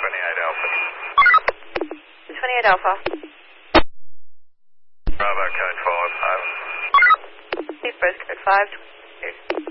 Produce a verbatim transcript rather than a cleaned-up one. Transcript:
twenty-eight Alpha. twenty-eight Alpha. Bravo, code five, over. Steve Bruce, code five.